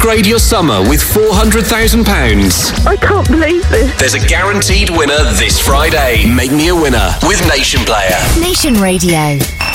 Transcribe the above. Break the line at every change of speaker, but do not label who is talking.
Upgrade your summer with £400,000.
I can't believe this.
There's a guaranteed winner this Friday. Make me a winner with Nation Player.
Nation Radio.